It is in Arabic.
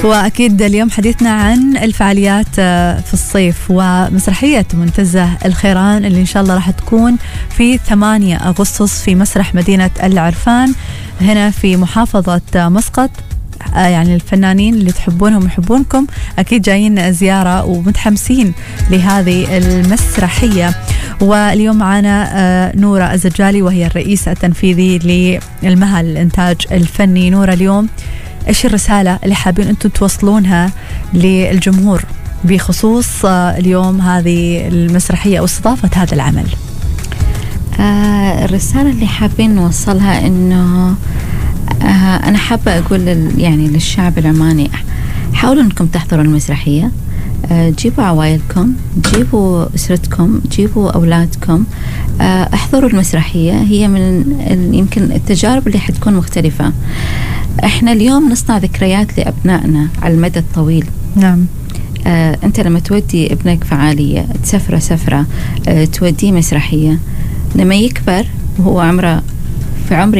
وأكيد اليوم حديثنا عن الفعاليات في الصيف ومسرحية منتزه الخيران اللي إن شاء الله راح تكون في 8 أغسطس في مسرح مدينة العرفان هنا في محافظة مسقط. يعني الفنانين اللي تحبونهم ويحبونكم أكيد جايين زيارة ومتحمسين لهذه المسرحية. واليوم معنا نورة الزجالي وهي الرئيس التنفيذي للمهل الإنتاج الفني. نورة، اليوم إيش الرسالة اللي حابين أنتم توصلونها للجمهور بخصوص اليوم هذه المسرحية أو استضافة هذا العمل؟ الرسالة اللي حابين نوصلها إنه أنا حابة أقول يعني للشعب العماني، حاولوا أنكم تحضروا المسرحية، جيبوا عوائلكم، جيبوا أسرتكم، جيبوا أولادكم، احضروا المسرحية. هي من يمكن التجارب اللي حتكون مختلفة. احنا اليوم نصنع ذكريات لأبنائنا على المدى الطويل. نعم. أنت لما تودي ابنك فعالية، تسفره سفرة، توديه مسرحية، لما يكبر وهو عمره في عمر